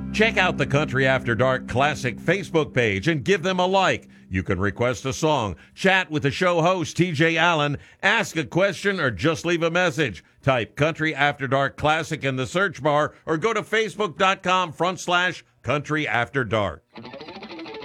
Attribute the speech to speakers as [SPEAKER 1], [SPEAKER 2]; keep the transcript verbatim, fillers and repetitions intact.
[SPEAKER 1] Check out the Country After Dark Classic Facebook page and give them a like. You can request a song, chat with the show host, T J Allen, ask a question, or just leave a message. Type Country After Dark Classic in the search bar or go to facebook.com front slash Country After Dark.